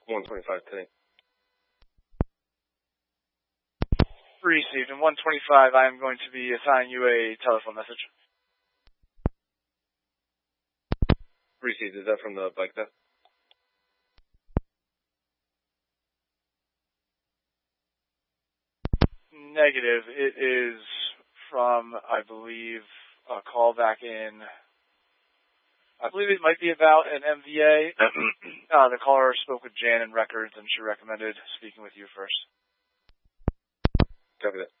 125 today. Received. In 125, I am going to be assigning you a telephone message. Received. Is that from the bike theft? Negative. It is from, I believe, a call back in. I believe it might be about an MVA. The caller spoke with Jan in records, and she recommended speaking with you first. Copy that.